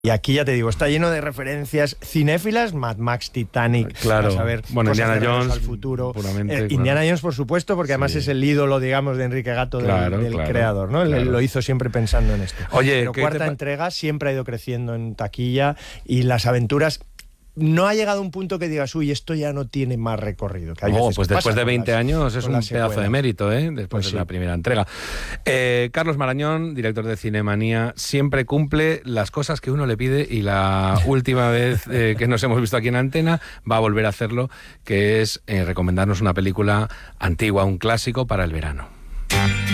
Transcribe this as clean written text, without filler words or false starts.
Y aquí ya te digo, está lleno de referencias cinéfilas, Mad Max, Titanic, claro. a saber, Bueno, Cosas Indiana de Regreso Jones, al futuro. puramente, claro. Indiana Jones, por supuesto, porque además Sí. es el ídolo, digamos, de Enrique Gato, del Claro, creador, ¿no? claro. Él lo hizo siempre pensando en esto. Oye, pero cuarta entrega siempre ha ido creciendo en taquilla y las aventuras. No ha llegado a un punto que digas, uy, esto ya no tiene más recorrido. Que hay veces pues que después pasa de 20 años es con un las pedazo secuelas. de mérito, después Pues de sí. la primera entrega. Carlos Marañón, director de Cinemanía, siempre cumple las cosas que uno le pide, y la última vez que nos hemos visto aquí en Antena va a volver a hacerlo, que es recomendarnos una película antigua, un clásico para el verano.